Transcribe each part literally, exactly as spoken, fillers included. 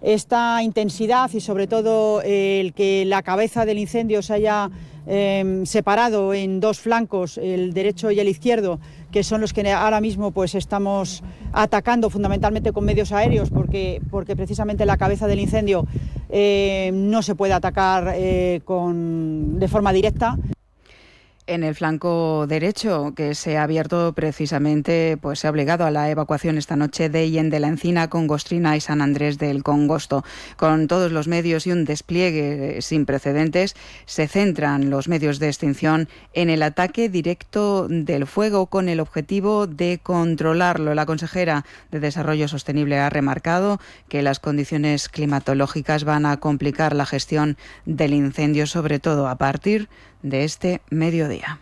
esta intensidad y sobre todo eh, el que la cabeza del incendio se haya eh, separado en dos flancos, el derecho y el izquierdo, que son los que ahora mismo pues estamos atacando fundamentalmente con medios aéreos, porque, porque precisamente la cabeza del incendio eh, no se puede atacar eh, con, de forma directa. En el flanco derecho, que se ha abierto precisamente, pues se ha obligado a la evacuación esta noche de Hien de la Encina, Congostrina y San Andrés del Congosto. Con todos los medios y un despliegue sin precedentes, se centran los medios de extinción en el ataque directo del fuego con el objetivo de controlarlo. La consejera de Desarrollo Sostenible ha remarcado que las condiciones climatológicas van a complicar la gestión del incendio, sobre todo a partir de este mediodía.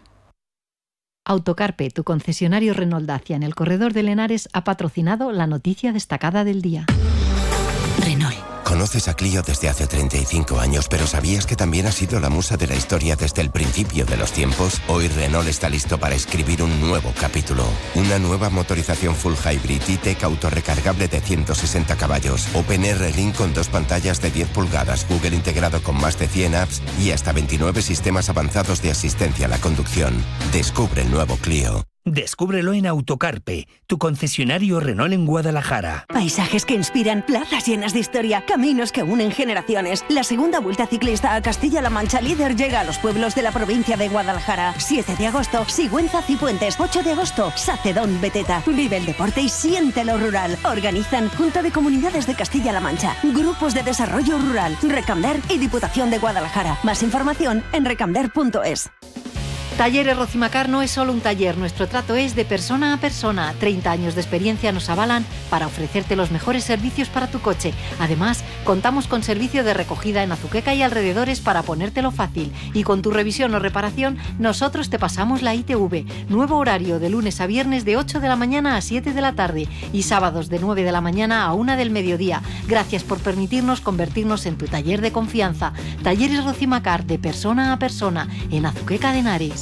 Autocarpe, tu concesionario Renault Dacia en el corredor de Henares, ha patrocinado la noticia destacada del día. Renault. Conoces a Clio desde hace treinta y cinco años, pero ¿sabías que también ha sido la musa de la historia desde el principio de los tiempos? Hoy Renault está listo para escribir un nuevo capítulo. Una nueva motorización full hybrid E-Tech autorrecargable de ciento sesenta caballos, OpenR Link con dos pantallas de diez pulgadas, Google integrado con más de cien apps y hasta veintinueve sistemas avanzados de asistencia a la conducción. Descubre el nuevo Clio. Descúbrelo en Autocarpe, tu concesionario Renault en Guadalajara. Paisajes que inspiran, plazas llenas de historia, caminos que unen generaciones. La segunda Vuelta Ciclista a Castilla-La Mancha Líder llega a los pueblos de la provincia de Guadalajara. siete de agosto, Sigüenza Cifuentes. ocho de agosto, Sacedón Beteta. Vive el deporte y siente lo rural. Organizan Junta de Comunidades de Castilla-La Mancha, Grupos de Desarrollo Rural, Recamder y Diputación de Guadalajara. Más información en recamder punto es. Talleres Rocimacar no es solo un taller, nuestro trato es de persona a persona. treinta años de experiencia nos avalan para ofrecerte los mejores servicios para tu coche. Además, contamos con servicio de recogida en Azuqueca y alrededores para ponértelo fácil. Y con tu revisión o reparación, nosotros te pasamos la I T V. Nuevo horario de lunes a viernes de ocho de la mañana a siete de la tarde y sábados de nueve de la mañana a una del mediodía. Gracias por permitirnos convertirnos en tu taller de confianza. Talleres Rocimacar, de persona a persona, en Azuqueca de Henares.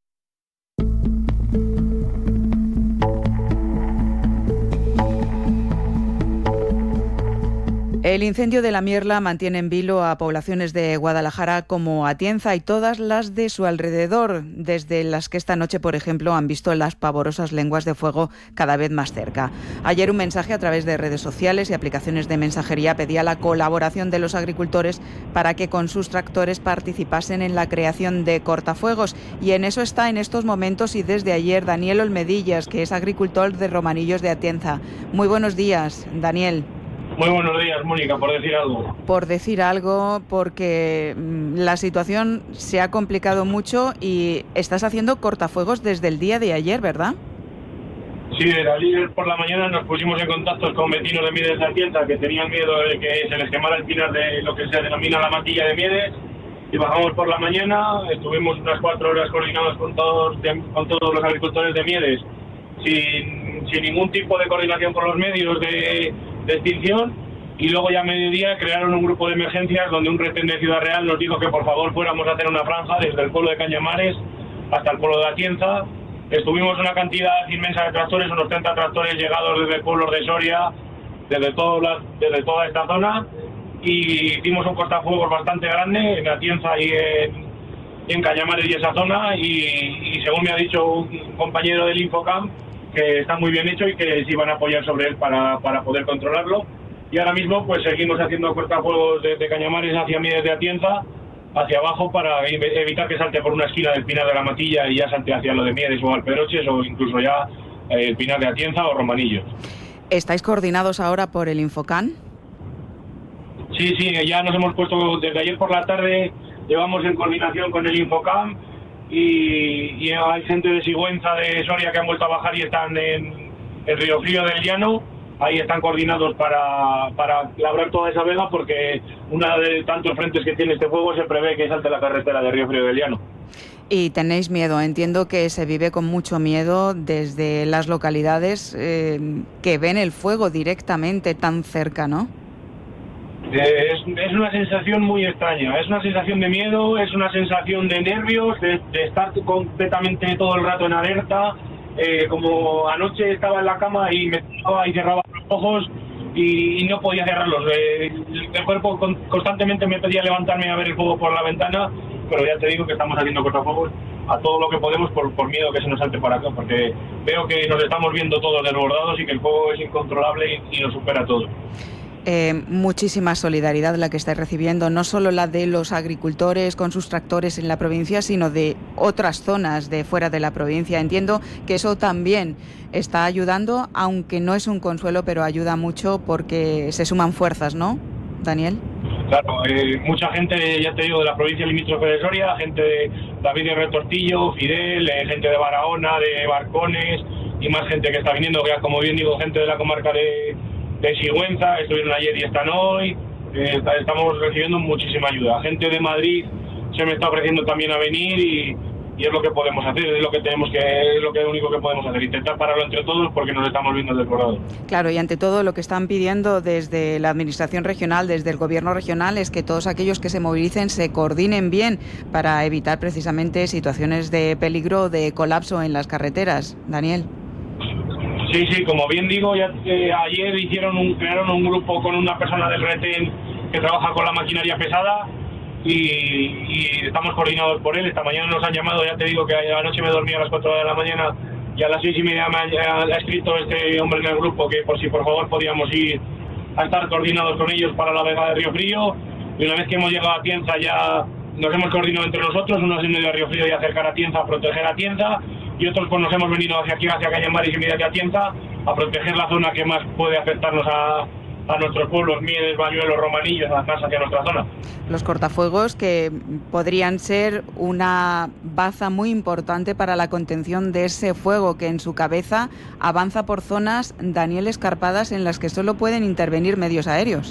El incendio de la Mierla mantiene en vilo a poblaciones de Guadalajara como Atienza y todas las de su alrededor, desde las que esta noche, por ejemplo, han visto las pavorosas lenguas de fuego cada vez más cerca. Ayer un mensaje a través de redes sociales y aplicaciones de mensajería pedía la colaboración de los agricultores para que con sus tractores participasen en la creación de cortafuegos, y en eso está en estos momentos y desde ayer Daniel Olmedillas, que es agricultor de Romanillos de Atienza. Muy buenos días, Daniel. Muy buenos días, Mónica, por decir algo. Por decir algo, porque la situación se ha complicado mucho y estás haciendo cortafuegos desde el día de ayer, ¿verdad? Sí, desde ayer por la mañana nos pusimos en contacto con vecinos de Miedes de Atienza que tenían miedo de que se les quemara el pinar de lo que se denomina la matilla de Miedes, y bajamos por la mañana, estuvimos unas cuatro horas coordinados con todos, con todos los agricultores de Miedes, sin, sin ningún tipo de coordinación con los medios de... de extinción, y luego ya a mediodía crearon un grupo de emergencias donde un retén de Ciudad Real nos dijo que por favor fuéramos a hacer una franja desde el pueblo de Cañamares hasta el pueblo de Atienza. Estuvimos una cantidad inmensa de tractores, unos treinta tractores llegados desde pueblos de Soria, desde, todo la, desde toda esta zona, y hicimos un cortafuegos bastante grande en Atienza y en, y en Cañamares y esa zona, y, y según me ha dicho un compañero del Infocam, que está muy bien hecho y que se iban a apoyar sobre él para, para poder controlarlo. Y ahora mismo pues seguimos haciendo cortafuegos desde Cañamares hacia Miedes de Atienza, hacia abajo, para evitar que salte por una esquina del Pinar de la Matilla y ya salte hacia lo de Miedes o Alperoches, o incluso ya eh, el Pinar de Atienza o Romanillos. ¿Estáis coordinados ahora por el Infocam? Sí, sí, ya nos hemos puesto desde ayer por la tarde, llevamos en coordinación con el Infocam. Y, y hay gente de Sigüenza, de Soria, que han vuelto a bajar y están en el Río Frío del Llano. Ahí están coordinados para, para labrar toda esa vega, porque una de tantos frentes que tiene este fuego se prevé que salte la carretera de Río Frío del Llano. Y tenéis miedo, entiendo que se vive con mucho miedo desde las localidades eh, que ven el fuego directamente tan cerca, ¿no? Es, es una sensación muy extraña, es una sensación de miedo, es una sensación de nervios, de, de estar completamente todo el rato en alerta. Eh, como anoche estaba en la cama y me tiraba y cerraba los ojos, y, y no podía cerrarlos. Eh, el cuerpo con, constantemente me pedía levantarme a ver el fuego por la ventana, pero ya te digo que estamos haciendo cortafuegos a todo lo que podemos por, por miedo que se nos salte para acá, porque veo que nos estamos viendo todos desbordados y que el fuego es incontrolable y, y nos supera todo. Eh, muchísima solidaridad la que estáis recibiendo, no solo la de los agricultores con sus tractores en la provincia, sino de otras zonas de fuera de la provincia. Entiendo que eso también está ayudando, aunque no es un consuelo, pero ayuda mucho porque se suman fuerzas, ¿no, Daniel? Claro, eh, mucha gente, ya te digo, de la provincia limítrofe de Soria, gente de David de Retortillo, Fidel, eh, gente de Barahona, de Barcones y más gente que está viniendo, que como bien digo, gente de la comarca de, de Sigüenza, estuvieron ayer y están hoy, eh, estamos recibiendo muchísima ayuda. Gente de Madrid se me está ofreciendo también a venir y, y es lo que podemos hacer, es lo que tenemos que, es lo que es lo único que podemos hacer, intentar pararlo entre todos porque nos estamos viendo desbordados. Claro, y ante todo lo que están pidiendo desde la administración regional, desde el gobierno regional, es que todos aquellos que se movilicen se coordinen bien para evitar precisamente situaciones de peligro, de colapso en las carreteras. Daniel. Sí, sí, como bien digo, ya eh, ayer hicieron un, crearon un grupo con una persona del retén que trabaja con la maquinaria pesada y, y estamos coordinados por él. Esta mañana nos han llamado, ya te digo que anoche me dormí a las cuatro de la mañana y a las seis y media me ha, ha escrito este hombre en el grupo que por si por favor podíamos ir a estar coordinados con ellos para la vega de Río Frío, y una vez que hemos llegado a Tienza ya nos hemos coordinado entre nosotros, unos en medio de Río Frío y acercar a Tienza a proteger a Tienza, y otros pues nos hemos venido hacia aquí, hacia Cañamares y media a Tienza a proteger la zona que más puede afectarnos a a nuestros pueblos, Mieres, Bañuelos, Romanillos, más hacia nuestra zona. Los cortafuegos que podrían ser una baza muy importante para la contención de ese fuego que en su cabeza avanza por zonas, Daniel, escarpadas en las que solo pueden intervenir medios aéreos.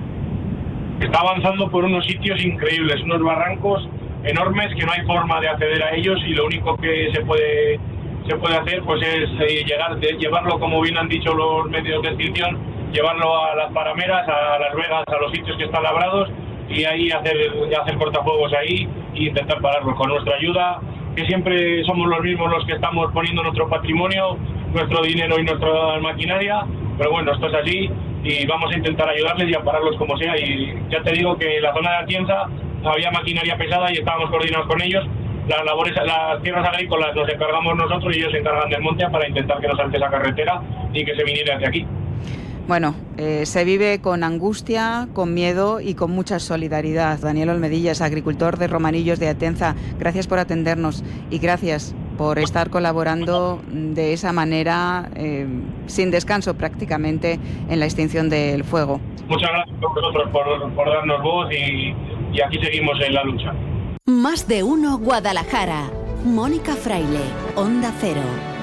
Está avanzando por unos sitios increíbles, unos barrancos enormes que no hay forma de acceder a ellos y lo único que se puede se puede hacer pues es eh, llegar, de, llevarlo, como bien han dicho los medios de extinción, llevarlo a las parameras, a las vegas, a los sitios que están labrados y ahí hacer, hacer cortafuegos ahí e intentar pararlos con nuestra ayuda, que siempre somos los mismos los que estamos poniendo nuestro patrimonio, nuestro dinero y nuestra maquinaria, pero bueno, esto es así y vamos a intentar ayudarles y a pararlos como sea. Y ya te digo que en la zona de Atienza había maquinaria pesada y estábamos coordinados con ellos. Las labores, las tierras agrícolas nos encargamos nosotros y ellos se encargan del monte para intentar que no salte esa carretera y que se viniera hacia aquí. Bueno, eh, se vive con angustia, con miedo y con mucha solidaridad. Daniel Olmedillas, agricultor de Romanillos de Atienza, gracias por atendernos y gracias por estar colaborando de esa manera, eh, sin descanso prácticamente, en la extinción del fuego. Muchas gracias a vosotros por, por darnos voz y, y aquí seguimos en la lucha. Más de uno Guadalajara. Mónica Fraile, Onda Cero.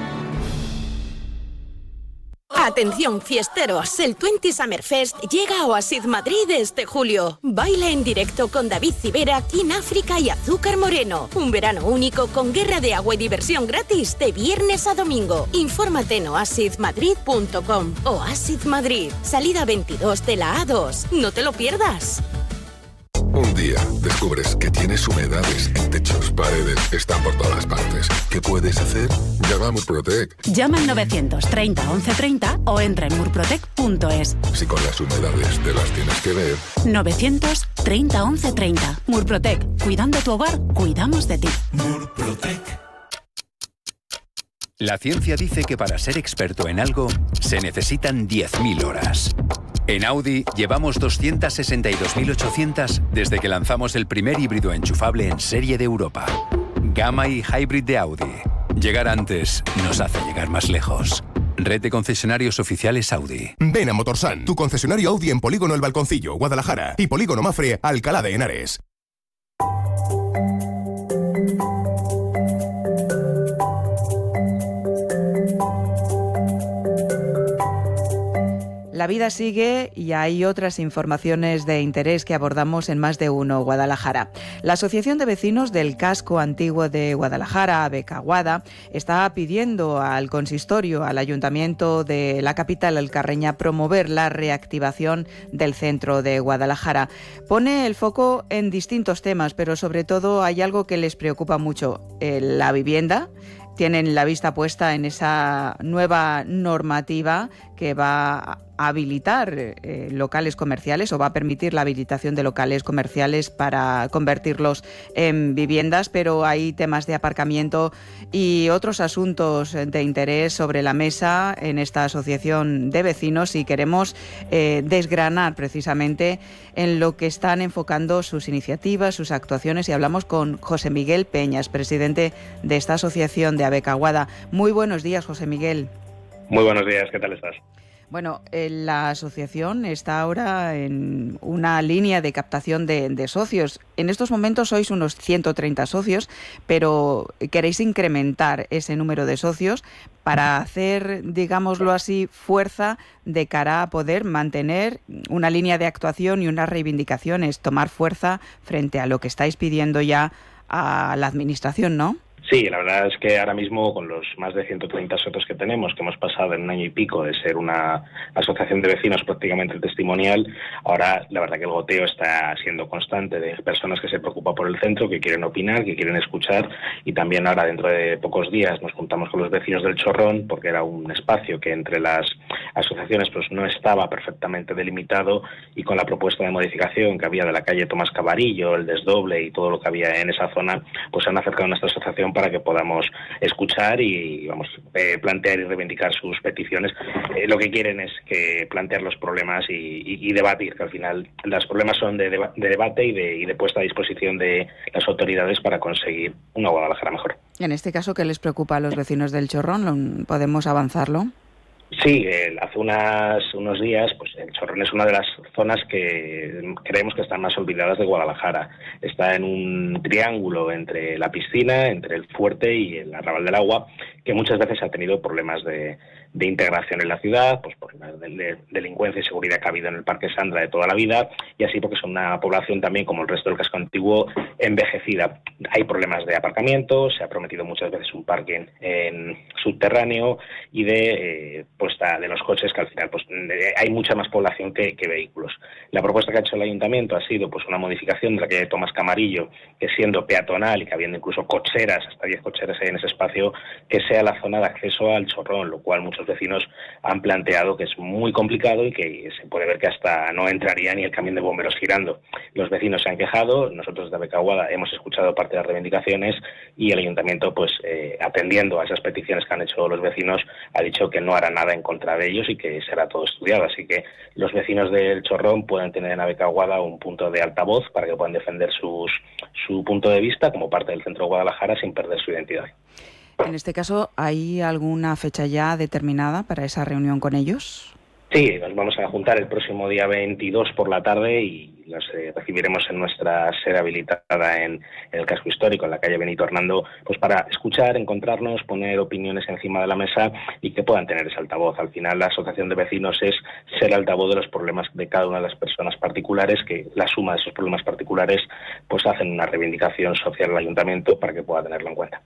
Atención fiesteros, el veinte Summerfest llega a Oasis Madrid este julio. Baila en directo con David Civera, King África y Azúcar Moreno. Un verano único con guerra de agua y diversión gratis de viernes a domingo. Infórmate en oasis madrid punto com. Oasis Madrid, salida veintidós de la A dos. No te lo pierdas. Un día descubres que tienes humedades en techos, paredes, están por todas partes. ¿Qué puedes hacer? Llama a Murprotec. Llama al novecientos treinta once treinta o entra en murprotec punto es. Si con las humedades te las tienes que ver. novecientos treinta once treinta. Murprotec. Cuidando tu hogar, cuidamos de ti. Murprotec. La ciencia dice que para ser experto en algo se necesitan diez mil horas. En Audi llevamos doscientas sesenta y dos mil ochocientas desde que lanzamos el primer híbrido enchufable en serie de Europa. Gamma y Hybrid de Audi. Llegar antes nos hace llegar más lejos. Red de concesionarios oficiales Audi. Ven a Motorsan, tu concesionario Audi en Polígono El Balconcillo, Guadalajara, y Polígono Mafre, Alcalá de Henares. La vida sigue y hay otras informaciones de interés que abordamos en Más de Uno Guadalajara. La Asociación de Vecinos del Casco Antiguo de Guadalajara, Becaguada, está pidiendo al consistorio, al Ayuntamiento de la capital alcarreña, promover la reactivación del centro de Guadalajara. Pone el foco en distintos temas, pero sobre todo hay algo que les preocupa mucho: eh, la vivienda. Tienen la vista puesta en esa nueva normativa que va a habilitar eh, locales comerciales o va a permitir la habilitación de locales comerciales para convertirlos en viviendas, pero hay temas de aparcamiento y otros asuntos de interés sobre la mesa en esta asociación de vecinos y queremos eh, desgranar precisamente en lo que están enfocando sus iniciativas, sus actuaciones, y hablamos con José Miguel Peñas, presidente de esta asociación de Abecaguada. Muy buenos días, José Miguel. Muy buenos días, ¿qué tal estás? Bueno, eh, la asociación está ahora en una línea de captación de, de socios. En estos momentos sois unos ciento treinta socios, pero queréis incrementar ese número de socios para hacer, digámoslo así, fuerza de cara a poder mantener una línea de actuación y unas reivindicaciones, tomar fuerza frente a lo que estáis pidiendo ya a la administración, ¿no? Sí, la verdad es que ahora mismo con los más de ciento treinta socios que tenemos, que hemos pasado en un año y pico de ser una asociación de vecinos prácticamente testimonial, ahora la verdad que el goteo está siendo constante de personas que se preocupan por el centro, que quieren opinar, que quieren escuchar, y también ahora dentro de pocos días nos juntamos con los vecinos del Chorrón porque era un espacio que entre las asociaciones pues no estaba perfectamente delimitado, y con la propuesta de modificación que había de la calle Tomás Cavarillo, el desdoble y todo lo que había en esa zona, pues se han acercado a nuestra asociación para que podamos escuchar y vamos eh, plantear y reivindicar sus peticiones. Eh, lo que quieren es que plantear los problemas y, y, y debatir, que al final los problemas son de, deba de debate y de, y de puesta a disposición de las autoridades para conseguir una Guadalajara mejor. En este caso, ¿qué les preocupa a los vecinos del Chorrón? ¿Podemos avanzarlo? Sí, eh, hace unas, unos días, pues el Chorrón es una de las zonas que creemos que están más olvidadas de Guadalajara. Está en un triángulo entre la piscina, entre el fuerte y el arrabal del agua, que muchas veces ha tenido problemas de, de integración en la ciudad, pues por la de, de, delincuencia y seguridad que ha habido en el Parque Sandra de toda la vida, y así porque son una población también, como el resto del casco antiguo, envejecida. Hay problemas de aparcamiento, se ha prometido muchas veces un parking en subterráneo y de eh, puesta de los coches, que al final pues hay mucha más población que, que vehículos. La propuesta que ha hecho el ayuntamiento ha sido pues una modificación de la calle Tomás Camarillo, que siendo peatonal y que habiendo incluso cocheras, hasta diez cocheras ahí en ese espacio, que sea la zona de acceso al Chorrón, lo cual muchos vecinos han planteado que es muy complicado y que se puede ver que hasta no entraría ni el camión de bomberos girando. Los vecinos se han quejado, nosotros de Abecaguada hemos escuchado parte de las reivindicaciones y el ayuntamiento, pues eh, atendiendo a esas peticiones que han hecho los vecinos, ha dicho que no hará nada en contra de ellos y que será todo estudiado. Así que los vecinos del Chorrón pueden tener en Abecaguada un punto de altavoz para que puedan defender sus, su punto de vista como parte del centro de Guadalajara sin perder su identidad. En este caso, ¿hay alguna fecha ya determinada para esa reunión con ellos? Sí, nos vamos a juntar el próximo día veintidós por la tarde y los eh, recibiremos en nuestra sede habilitada en, en el casco histórico, en la calle Benito Hernando, pues para escuchar, encontrarnos, poner opiniones encima de la mesa y que puedan tener ese altavoz. Al final, la asociación de vecinos es ser altavoz de los problemas de cada una de las personas particulares, que la suma de esos problemas particulares pues hacen una reivindicación social al ayuntamiento para que pueda tenerlo en cuenta.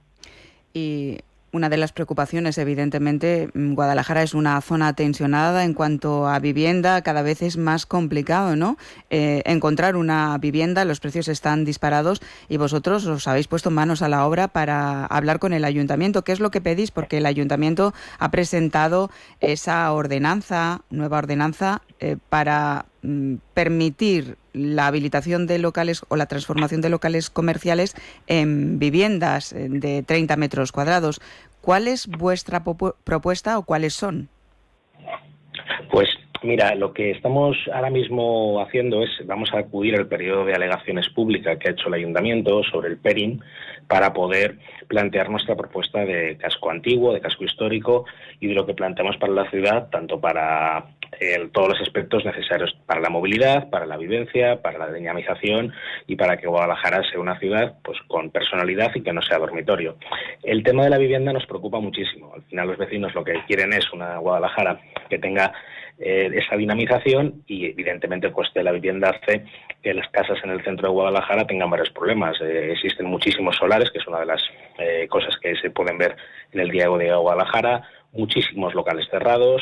Y una de las preocupaciones, evidentemente, Guadalajara es una zona tensionada en cuanto a vivienda, cada vez es más complicado, ¿no? Eh, encontrar una vivienda, los precios están disparados y vosotros os habéis puesto manos a la obra para hablar con el ayuntamiento. ¿Qué es lo que pedís? Porque el ayuntamiento ha presentado esa ordenanza, nueva ordenanza, eh, para mm, permitir la habilitación de locales o la transformación de locales comerciales en viviendas de treinta metros cuadrados. ¿Cuál es vuestra propuesta o cuáles son? Pues mira, lo que estamos ahora mismo haciendo es, vamos a acudir al periodo de alegaciones públicas que ha hecho el ayuntamiento sobre el PERIN para poder plantear nuestra propuesta de casco antiguo, de casco histórico y de lo que planteamos para la ciudad, tanto para eh, todos los aspectos necesarios para la movilidad, para la vivencia, para la dinamización y para que Guadalajara sea una ciudad pues con personalidad y que no sea dormitorio. El tema de la vivienda nos preocupa muchísimo. Al final los vecinos lo que quieren es una Guadalajara que tenga eh, esa dinamización y evidentemente el coste de la vivienda hace que las casas en el centro de Guadalajara tengan varios problemas. Eh, existen muchísimos solares, que es una de las eh, cosas que se pueden ver en el día de Guadalajara, muchísimos locales cerrados,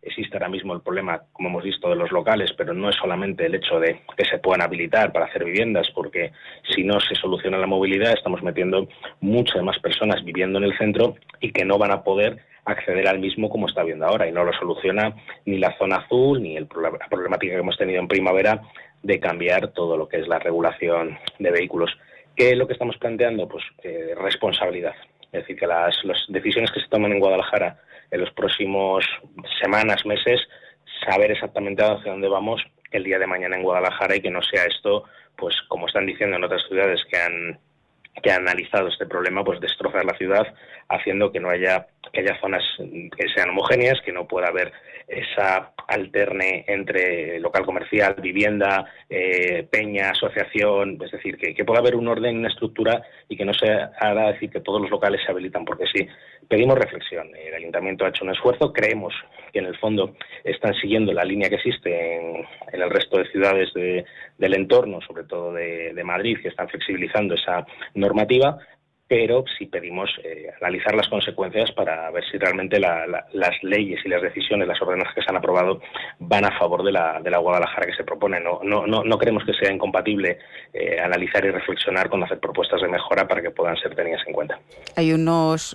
existe ahora mismo el problema, como hemos visto, de los locales, pero no es solamente el hecho de que se puedan habilitar para hacer viviendas, porque si no se soluciona la movilidad, estamos metiendo muchas más personas viviendo en el centro y que no van a poder acceder al mismo como está viendo ahora, y no lo soluciona ni la zona azul ni el, la problemática que hemos tenido en primavera de cambiar todo lo que es la regulación de vehículos. ¿Qué es lo que estamos planteando? Pues eh, responsabilidad. Es decir, que las, las decisiones que se toman en Guadalajara en los próximos semanas, meses, saber exactamente hacia dónde vamos el día de mañana en Guadalajara, y que no sea esto, pues como están diciendo en otras ciudades que han que han analizado este problema, pues destrozar la ciudad, haciendo que no haya que haya zonas que sean homogéneas, que no pueda haber esa alterne entre local comercial, vivienda, eh, peña, asociación, es decir, que, que pueda haber un orden, una estructura, y que no se haga decir que todos los locales se habilitan porque sí. Pedimos reflexión. El Ayuntamiento ha hecho un esfuerzo, creemos que en el fondo están siguiendo la línea que existe en, en el resto de ciudades de, del entorno, sobre todo de, de Madrid, que están flexibilizando esa normativa, pero sí pedimos eh, analizar las consecuencias para ver si realmente la, la, las leyes y las decisiones, las ordenanzas que se han aprobado van a favor de la, de la Guadalajara que se propone. No, no, no, no creemos que sea incompatible eh, analizar y reflexionar con hacer propuestas de mejora para que puedan ser tenidas en cuenta. Hay unos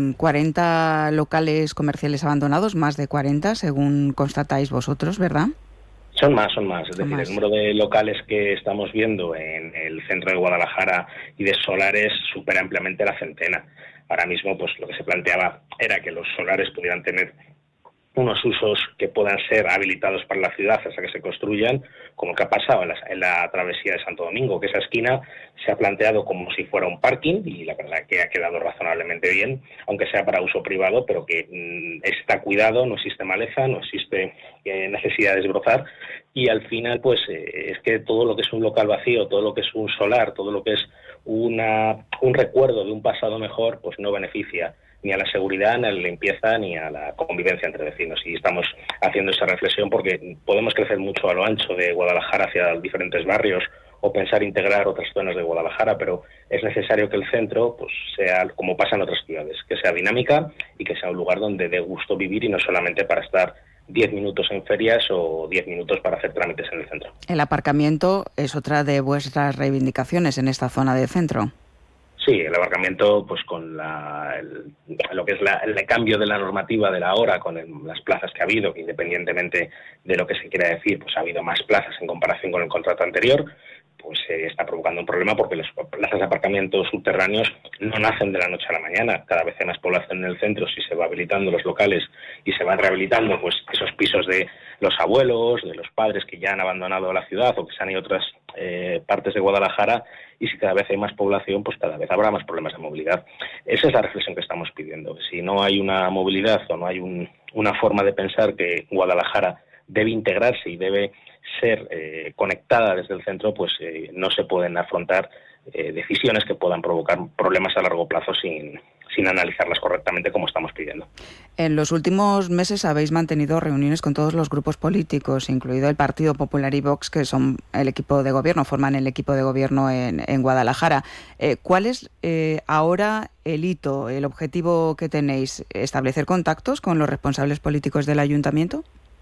cuarenta locales comerciales abandonados, más de cuarenta, según constatáis vosotros, ¿verdad? Son más, son más. Es decir, más. El número de locales que estamos viendo en el centro de Guadalajara y de solares supera ampliamente la centena. Ahora mismo, pues lo que se planteaba era que los solares pudieran tener unos usos que puedan ser habilitados para la ciudad hasta que se construyan, como el que ha pasado en la, en la travesía de Santo Domingo, que esa esquina se ha planteado como si fuera un parking, y la verdad que ha quedado razonablemente bien, aunque sea para uso privado, pero que mmm, está cuidado, no existe maleza, no existe eh, necesidad de desbrozar, y al final pues eh, es que todo lo que es un local vacío, todo lo que es un solar, todo lo que es una, un recuerdo de un pasado mejor, pues no beneficia ni a la seguridad, ni a la limpieza, ni a la convivencia entre vecinos. Y estamos haciendo esa reflexión porque podemos crecer mucho a lo ancho de Guadalajara hacia diferentes barrios, o pensar integrar otras zonas de Guadalajara, pero es necesario que el centro pues sea, como pasa en otras ciudades, que sea dinámica y que sea un lugar donde dé gusto vivir, y no solamente para estar diez minutos en ferias o diez minutos para hacer trámites en el centro. El aparcamiento es otra de vuestras reivindicaciones en esta zona del centro. Sí, el aparcamiento, pues con la, el, lo que es la, el cambio de la normativa de la hora, con el, las plazas que ha habido, que independientemente de lo que se quiera decir, pues ha habido más plazas en comparación con el contrato anterior, pues eh, está provocando un problema, porque las plazas de aparcamiento subterráneos no nacen de la noche a la mañana. Cada vez hay más población en el centro, si se va habilitando los locales y se van rehabilitando pues esos pisos de los abuelos, de los padres que ya han abandonado la ciudad o que se han ido a otras eh, partes de Guadalajara, y si cada vez hay más población, pues cada vez habrá más problemas de movilidad. Esa es la reflexión que estamos pidiendo. Si no hay una movilidad o no hay un, una forma de pensar que Guadalajara debe integrarse y debe ser eh, conectada desde el centro, pues eh, no se pueden afrontar eh, decisiones que puedan provocar problemas a largo plazo sin, sin analizarlas correctamente, como estamos pidiendo. En los últimos meses habéis mantenido reuniones con todos los grupos políticos, incluido el Partido Popular y Vox, que son el equipo de gobierno, forman el equipo de gobierno en, en Guadalajara. Eh, ¿Cuál es eh, ahora el hito, el objetivo que tenéis? ¿Establecer contactos con los responsables políticos del ayuntamiento?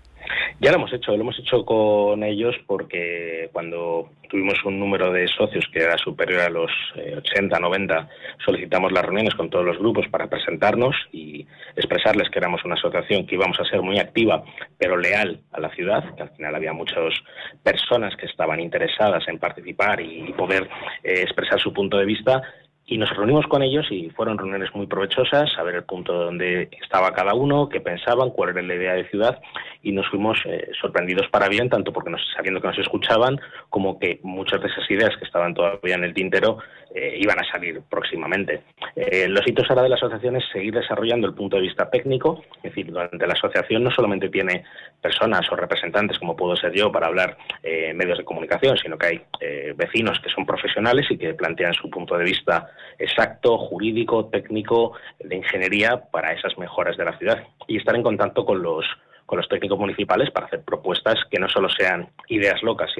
Ya lo hemos hecho, lo hemos hecho con ellos porque cuando tuvimos un número de socios que era superior a los eh, ochenta, noventa, solicitamos las reuniones con todos los grupos para presentarnos y expresarles que éramos una asociación que íbamos a ser muy activa, pero leal a la ciudad, que al final había muchas personas que estaban interesadas en participar y poder eh, expresar su punto de vista. Y nos reunimos con ellos y fueron reuniones muy provechosas, a ver el punto donde estaba cada uno, qué pensaban, cuál era la idea de ciudad, y nos fuimos eh, sorprendidos para bien, tanto porque nos, sabiendo que nos escuchaban, como que muchas de esas ideas que estaban todavía en el tintero eh, iban a salir próximamente. Eh, los hitos ahora de la asociación es seguir desarrollando el punto de vista técnico, es decir, durante la asociación no solamente tiene personas o representantes, como puedo ser yo, para hablar en eh, medios de comunicación, sino que hay eh, vecinos que son profesionales y que plantean su punto de vista exacto, jurídico, técnico, de ingeniería para esas mejoras de la ciudad, y estar en contacto con los con los técnicos municipales para hacer propuestas que no solo sean ideas locas, sino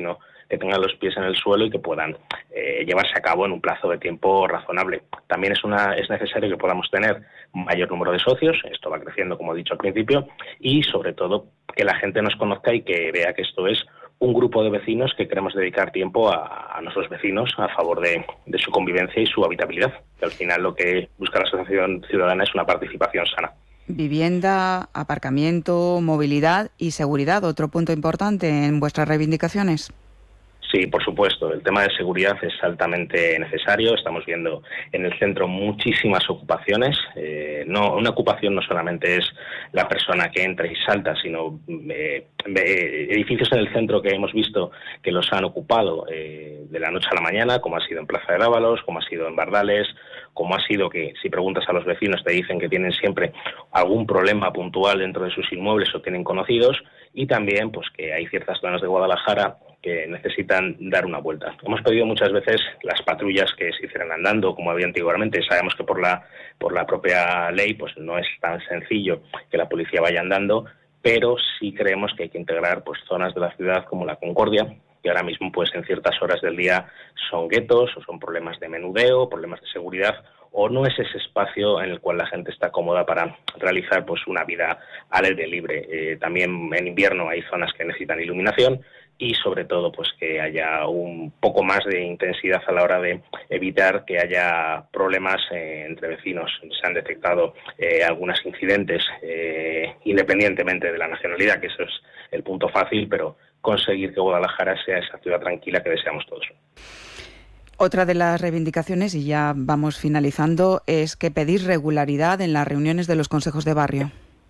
que tengan los pies en el suelo y que puedan eh, llevarse a cabo en un plazo de tiempo razonable. También es, una, es necesario que podamos tener un mayor número de socios, esto va creciendo como he dicho al principio, y sobre todo que la gente nos conozca y que vea que esto es un grupo de vecinos que queremos dedicar tiempo a, a nuestros vecinos a favor de, de su convivencia y su habitabilidad, que al final lo que busca la Asociación Ciudadana es una participación sana. Vivienda, aparcamiento, movilidad y seguridad, otro punto importante en vuestras reivindicaciones. Sí, por supuesto. El tema de seguridad es altamente necesario. Estamos viendo en el centro muchísimas ocupaciones. Eh, no, una ocupación no solamente es la persona que entra y salta, sino eh, eh, edificios en el centro que hemos visto que los han ocupado eh, de la noche a la mañana, como ha sido en Plaza de Dávalos, como ha sido en Bardales, como ha sido que si preguntas a los vecinos te dicen que tienen siempre algún problema puntual dentro de sus inmuebles o tienen conocidos, y también pues que hay ciertas zonas de Guadalajara que necesitan dar una vuelta. Hemos pedido muchas veces las patrullas que se hicieran andando, como había antiguamente. Sabemos que por la por la propia ley pues no es tan sencillo que la policía vaya andando, pero sí creemos que hay que integrar pues zonas de la ciudad como la Concordia, que ahora mismo pues en ciertas horas del día son guetos o son problemas de menudeo, problemas de seguridad, o no es ese espacio en el cual la gente está cómoda para realizar pues una vida al aire libre. Eh, también en invierno hay zonas que necesitan iluminación, y sobre todo pues que haya un poco más de intensidad a la hora de evitar que haya problemas eh, entre vecinos. Se han detectado eh, algunos incidentes eh, independientemente de la nacionalidad, que eso es el punto fácil, pero conseguir que Guadalajara sea esa ciudad tranquila que deseamos todos. Otra de las reivindicaciones, y ya vamos finalizando, es que pedís regularidad en las reuniones de los consejos de barrio.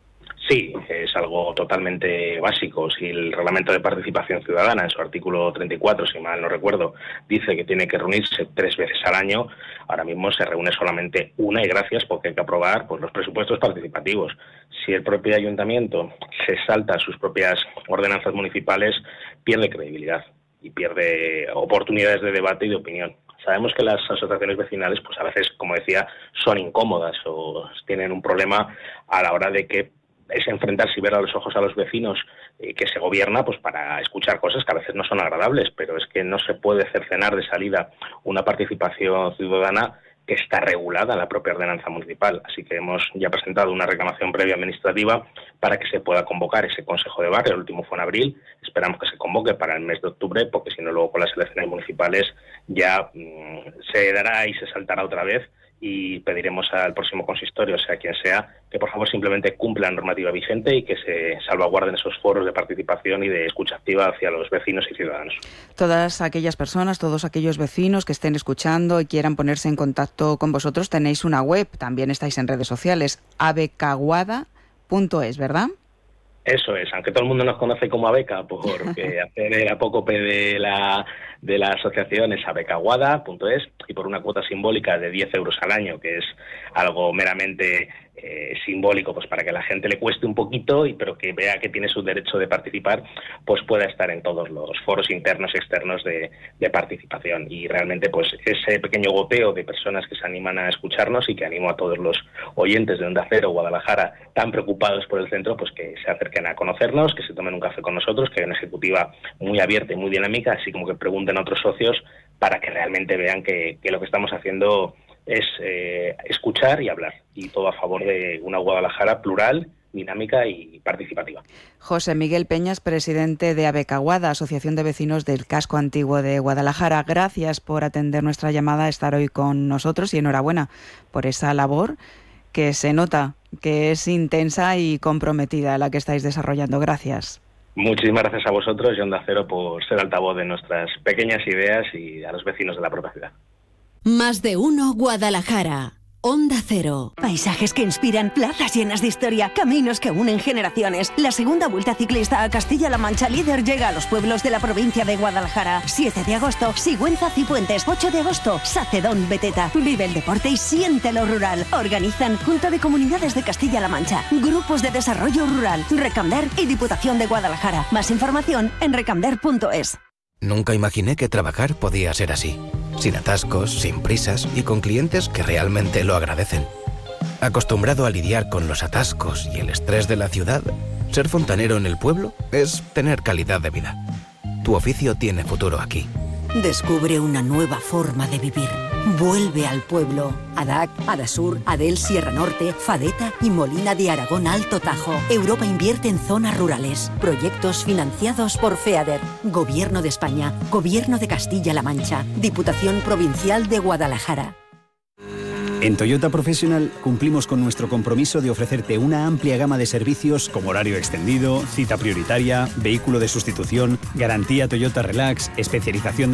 Sí, es algo totalmente básico. Si el Reglamento de Participación Ciudadana, en su artículo treinta y cuatro, si mal no recuerdo, dice que tiene que reunirse tres veces al año, ahora mismo se reúne solamente una, y gracias, porque hay que aprobar pues, los presupuestos participativos. Si el propio ayuntamiento se salta sus propias ordenanzas municipales, pierde credibilidad y pierde oportunidades de debate y de opinión. Sabemos que las asociaciones vecinales, pues a veces, como decía, son incómodas o tienen un problema a la hora de que es enfrentarse y ver a los ojos a los vecinos eh, que se gobierna pues para escuchar cosas que a veces no son agradables, pero es que no se puede cercenar de salida una participación ciudadana que está regulada en la propia ordenanza municipal. Así que hemos ya presentado una reclamación previa administrativa para que se pueda convocar ese consejo de barrio. El último fue en abril, esperamos que se convoque para el mes de octubre, porque si no luego con las elecciones municipales ya mmm, se dará y se saltará otra vez, y pediremos al próximo consistorio, sea quien sea, que por favor simplemente cumpla la normativa vigente y que se salvaguarden esos foros de participación y de escucha activa hacia los vecinos y ciudadanos. Todas aquellas personas, todos aquellos vecinos que estén escuchando y quieran ponerse en contacto con vosotros, tenéis una web, también estáis en redes sociales, abecaguada punto es, ¿verdad? Eso es, aunque todo el mundo nos conoce como Abeca, porque hacer el apócope de la, de la asociación es abecaguada punto es, y por una cuota simbólica de diez euros al año, que es algo meramente eh, simbólico, pues para que la gente le cueste un poquito, y pero que vea que tiene su derecho de participar, pues pueda estar en todos los foros internos y externos de, de participación. Y realmente pues ese pequeño goteo de personas que se animan a escucharnos, y que animo a todos los oyentes de Onda Cero Guadalajara tan preocupados por el centro, pues que se acerquen a conocernos, que se tomen un café con nosotros, que hay una ejecutiva muy abierta y muy dinámica, así como que pregunten a otros socios para que realmente vean que, que lo que estamos haciendo es eh, escuchar y hablar, y todo a favor de una Guadalajara plural, dinámica y participativa. José Miguel Peñas, presidente de Abecaguada, Asociación de Vecinos del Casco Antiguo de Guadalajara. Gracias por atender nuestra llamada, estar hoy con nosotros, y enhorabuena por esa labor que se nota que es intensa y comprometida la que estáis desarrollando. Gracias. Muchísimas gracias a vosotros y Onda Cero por ser altavoz de nuestras pequeñas ideas, y a los vecinos de la propia ciudad. Más de uno Guadalajara. Onda Cero. Paisajes que inspiran, plazas llenas de historia, caminos que unen generaciones. La segunda Vuelta Ciclista a Castilla-La Mancha Líder llega a los pueblos de la provincia de Guadalajara. siete de agosto, Sigüenza Cifuentes. ocho de agosto, Sacedón Beteta. Vive el deporte y siente lo rural. Organizan Junta de Comunidades de Castilla-La Mancha, Grupos de Desarrollo Rural, Recamder y Diputación de Guadalajara. Más información en recamder punto es. Nunca imaginé que trabajar podía ser así. Sin atascos, sin prisas y con clientes que realmente lo agradecen. Acostumbrado a lidiar con los atascos y el estrés de la ciudad, ser fontanero en el pueblo es tener calidad de vida. Tu oficio tiene futuro aquí. Descubre una nueva forma de vivir. Vuelve al pueblo. Adac, Adasur, Adel Sierra Norte, Fadeta y Molina de Aragón Alto Tajo. Europa invierte en zonas rurales. Proyectos financiados por FEADER. Gobierno de España. Gobierno de Castilla-La Mancha. Diputación Provincial de Guadalajara. En Toyota Professional cumplimos con nuestro compromiso de ofrecerte una amplia gama de servicios como horario extendido, cita prioritaria, vehículo de sustitución, garantía Toyota Relax, especialización de